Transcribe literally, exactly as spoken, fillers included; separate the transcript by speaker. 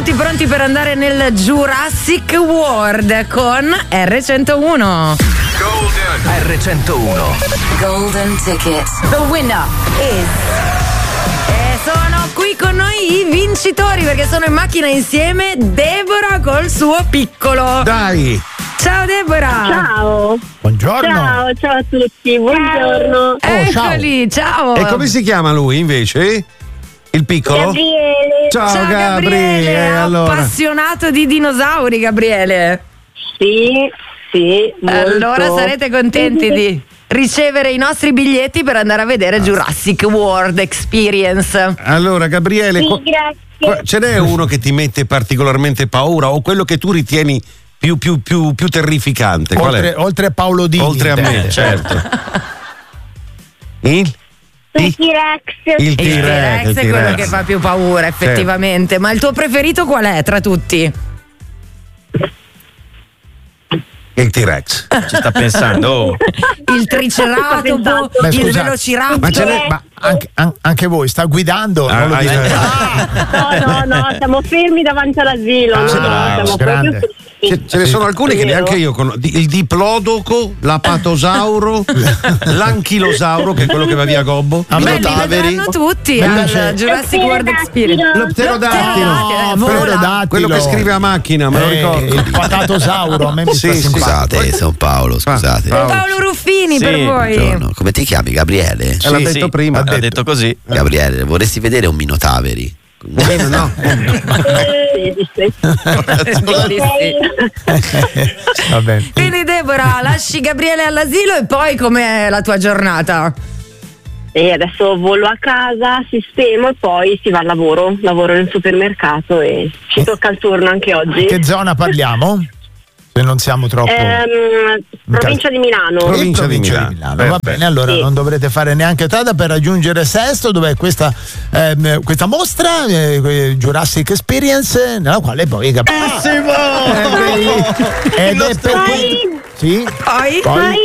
Speaker 1: tutti pronti per andare nel Jurassic World con erre centouno.
Speaker 2: Golden erre centouno
Speaker 3: Golden ticket.
Speaker 1: The winner is. E sono qui con noi i vincitori perché sono in macchina insieme Deborah col suo piccolo.
Speaker 4: Dai!
Speaker 1: Ciao Deborah!
Speaker 5: Ciao!
Speaker 6: Buongiorno!
Speaker 5: Ciao, ciao a tutti, buongiorno!
Speaker 6: Oh,
Speaker 1: Eccoli, ciao!
Speaker 4: E come si chiama lui invece? Il piccolo?
Speaker 5: Gabriele!
Speaker 4: Ciao,
Speaker 1: Ciao Gabriele,
Speaker 4: Gabriele, allora.
Speaker 1: appassionato di dinosauri, Gabriele.
Speaker 5: Sì, sì, molto.
Speaker 1: Allora sarete contenti di ricevere i nostri biglietti per andare a vedere Jurassic World Experience.
Speaker 4: Allora, Gabriele,
Speaker 5: Sì,
Speaker 4: co-
Speaker 5: grazie.
Speaker 4: co- ce n'è uno che ti mette particolarmente paura o quello che tu ritieni più, più, più, più terrificante? Qual
Speaker 6: Oltre,
Speaker 4: è?
Speaker 6: oltre a Paolo Dini.
Speaker 4: Oltre a me,
Speaker 6: eh,
Speaker 4: certo. Il?
Speaker 5: Il T-Rex.
Speaker 4: Il
Speaker 1: Il
Speaker 4: T-Rex,
Speaker 1: T-Rex
Speaker 4: il
Speaker 1: è quello
Speaker 4: T-Rex.
Speaker 1: che fa più paura, effettivamente. Ma il tuo preferito qual è tra tutti?
Speaker 4: Il T-Rex.
Speaker 2: ci sta pensando. Oh.
Speaker 1: Il triceratopo,
Speaker 6: Beh,
Speaker 1: il
Speaker 6: scusa,
Speaker 1: velociraptor.
Speaker 4: Ma ce n'è-
Speaker 6: Ma anche, an- anche voi, sta guidando?
Speaker 4: Ah,
Speaker 6: non lo
Speaker 4: ah,
Speaker 6: dite.
Speaker 4: eh.
Speaker 5: No, no, no, siamo fermi davanti all'asilo.
Speaker 6: Ah,
Speaker 5: no,
Speaker 6: bravo,
Speaker 5: siamo
Speaker 6: grande.
Speaker 5: proprio fermi.
Speaker 4: Ce, ce ne sono alcuni che
Speaker 5: Vero.
Speaker 4: neanche io conosco. Il diplodoco, l'apatosauro, l'anchilosauro, che è quello che va via Gobbo.
Speaker 6: A me
Speaker 1: Beh, li
Speaker 4: Taveri.
Speaker 1: vedranno tutti
Speaker 6: Mi
Speaker 1: al
Speaker 6: piace-
Speaker 1: Jurassic World Experience.
Speaker 4: L'opterodattilo.
Speaker 1: L'opterodattilo,
Speaker 6: No,
Speaker 1: vola.
Speaker 6: pterodattilo.
Speaker 4: Quello che scrive a macchina, me lo
Speaker 6: Eh,
Speaker 4: ricordo.
Speaker 6: il patatosauro, a me mi
Speaker 4: Sì,
Speaker 6: sta
Speaker 4: sì,
Speaker 6: simpatico.
Speaker 7: Scusate, sono Paolo, scusate.
Speaker 4: Paolo.
Speaker 1: Paolo Ruffini
Speaker 2: Sì,
Speaker 1: per voi.
Speaker 7: Buongiorno. Come ti chiami, Gabriele?
Speaker 4: Eh, l'ha detto prima.
Speaker 2: Ha
Speaker 4: Ha
Speaker 2: detto,
Speaker 4: detto.
Speaker 2: così.
Speaker 7: Gabriele, vorresti vedere un Minotaveri?
Speaker 4: Eh, no.
Speaker 5: Eh, sì, sì.
Speaker 1: Sì, sì.
Speaker 6: Va bene.
Speaker 1: Quindi Deborah, lasci Gabriele all'asilo e poi com'è la tua giornata?
Speaker 5: E adesso volo a casa, sistemo e poi si va al lavoro. Lavoro nel supermercato e ci tocca il turno anche oggi.
Speaker 6: Che zona parliamo? Se non siamo troppo.
Speaker 5: Ehm, provincia di Milano.
Speaker 4: Pro-
Speaker 6: In
Speaker 4: provincia di Milano.
Speaker 6: Va
Speaker 4: Perfetto.
Speaker 6: bene, allora
Speaker 5: Sì.
Speaker 6: non dovrete fare neanche strada per raggiungere Sesto, dove è questa, ehm, questa mostra, eh, Jurassic Experience, nella quale poi Gabriele. Ed è per
Speaker 5: Poi,
Speaker 6: sì?
Speaker 1: Poi?
Speaker 6: Poi?